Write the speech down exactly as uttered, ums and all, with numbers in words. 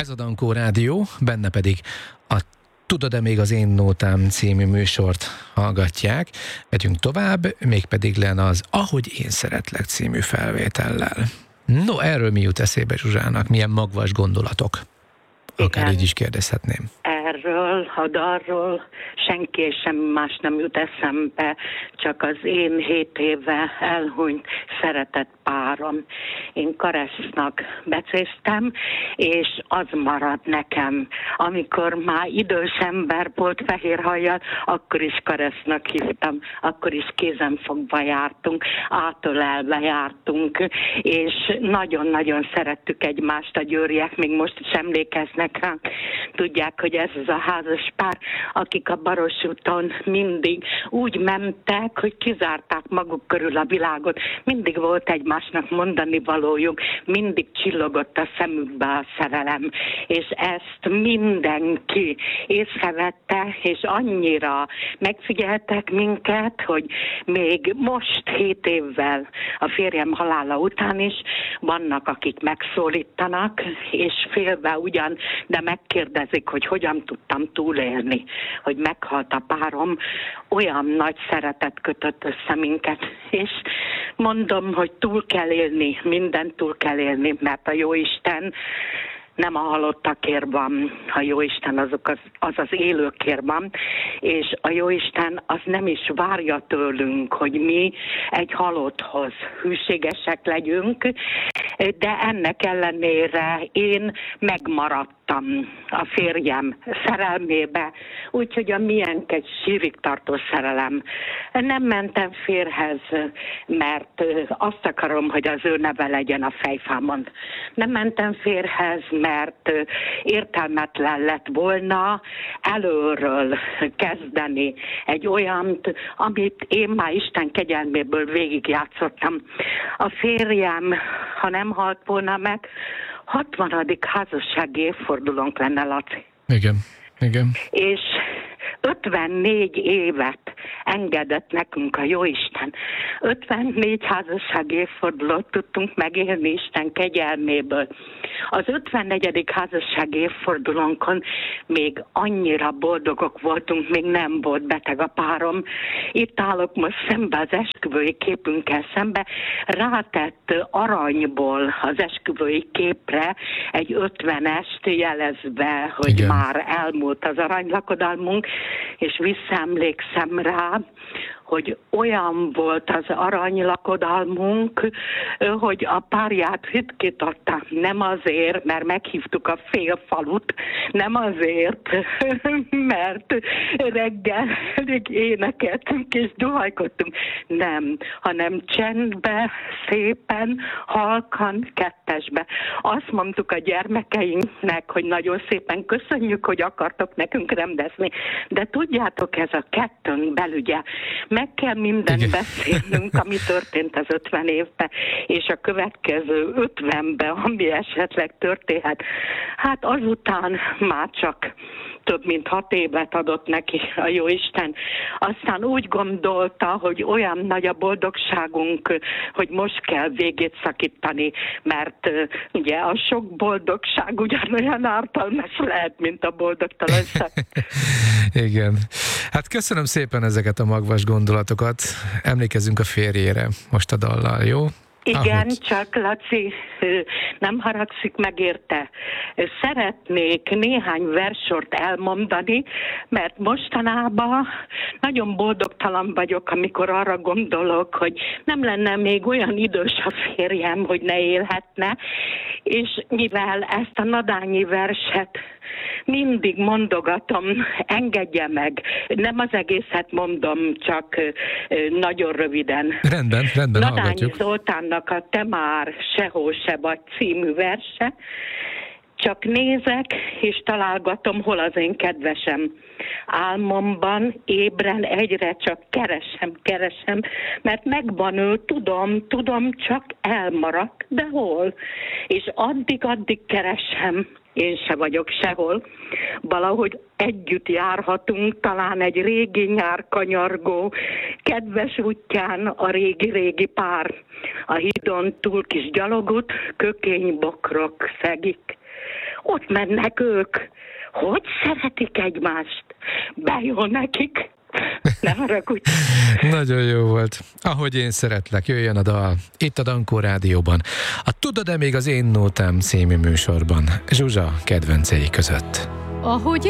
Ez a Dankó Rádió, benne pedig a Tudod-e még az én nótám című műsort hallgatják. Megyünk tovább, mégpedig len az Ahogy én szeretlek című felvétellel. No, erről mi jut eszébe Zsuzsának? Milyen magvas gondolatok? Akár Igen. így is kérdezhetném. Erről, a dalról senki és semmi más nem jut eszembe, csak az én hét éve elhunyt szeretett párom. Én Karesznak becéztem, és az maradt nekem. Amikor már idős ember volt fehér hajjal, akkor is Karesznak hívtam, akkor is kézenfogva jártunk, átölelve jártunk, és nagyon-nagyon szerettük egymást, a győriek még most is emlékeznek ránk. Tudják, hogy ez az a házas pár, akik a Baros úton mindig úgy mentek, hogy kizárták maguk körül a világot. Mindig volt egymásnak mondani valójuk, mindig csillogott a szemükbe a szerelem. És ezt mindenki észrevette, és annyira megfigyeltek minket, hogy még most hét évvel a férjem halála után is vannak, akik megszólítanak, és félve ugyan, de megkérdezik, hogy hogyan tudtam túlélni, hogy meghalt a párom, olyan nagy szeretet kötött össze minket, és mondom, hogy túl kell élni, mindent túl kell élni, mert a Jóisten nem a halottakért van, a Jóisten azok az, az az élőkért van, és a Jóisten az nem is várja tőlünk, hogy mi egy halotthoz hűségesek legyünk, de ennek ellenére én megmaradtam a férjem szerelmébe, úgyhogy a miénk egy sírig tartó szerelem. Nem mentem férhez, mert azt akarom, hogy az ő neve legyen a fejfámon. Nem mentem férhez, mert értelmetlen lett volna előről kezdeni egy olyant, amit én már Isten kegyelméből végigjátszottam. A férjem, ha nem halt volna meg, hatvanadik házassági évfordulónk lenne, Laci. Igen, igen. És ötvennégy évet engedett nekünk a Jóisten. ötvennégy házassági évfordulót tudtunk megélni Isten kegyelméből. Az ötvennegyedik házassági évfordulónkon még annyira boldogok voltunk, még nem volt beteg a párom. Itt állok most szembe az esküvői képünkkel szembe, rátett aranyból az esküvői képre egy ötvenest jelezve, hogy igen, már elmúlt az aranylakodalmunk, és visszaemlékszem rá, hogy olyan volt az aranylakodalmunk, hogy a párját ritkít adta. Nem azért, mert meghívtuk a fél falut, nem azért, mert reggel énekeltünk és duhajkodtunk. Nem, hanem csendbe, szépen, halkan, kettesbe. Azt mondtuk a gyermekeinknek, hogy nagyon szépen köszönjük, hogy akartok nekünk rendezni. De tudjátok, ez a kettőnk belügye, meg kell mindent igen, beszélnünk, ami történt az ötven évben, és a következő ötvenben, ami esetleg történhet. Hát azután már csak több mint hat évet adott neki a Jóisten. Aztán úgy gondolta, hogy olyan nagy a boldogságunk, hogy most kell végét szakítani, mert uh, ugye a sok boldogság ugyanolyan ártalmas lehet, mint a boldogtalanság. Igen. Hát köszönöm szépen ezeket a magvas gondolatokat. Emlékezzünk a férjére most a dallal, jó? Igen, Ahogy... csak Laci, nem haragszik meg érte. Szeretnék néhány versort elmondani, mert mostanában nagyon boldogtalan vagyok, amikor arra gondolok, hogy nem lenne még olyan idős a férjem, hogy ne élhetne, és mivel ezt a nadányi verset mindig mondogatom, engedje meg, nem az egészet mondom, csak nagyon röviden. Rendben, rendben, Nadányi hallgatjuk. Zoltánnak a Te már sehol se vagy című verse. Csak nézek, és találgatom, hol az én kedvesem. Álmomban ébren egyre csak keresem, keresem, mert megvan ő, tudom, tudom, csak elmaradt, de hol? És addig-addig keresem, én se vagyok sehol. Valahogy együtt járhatunk, talán egy régi nyár kanyargó, kedves útján a régi-régi pár. A hídon túl kis gyalogút, kökény bokrok szegik. ott mennek ők. Hogy szeretik egymást? Bejön nekik. Ne haragudj. Nagyon jó volt. Ahogy én szeretlek, jöjjön a dal. Itt a Dankó Rádióban. A Tudod-e még az én nótám című műsorban. Zsuzsa kedvencei között. Ahogy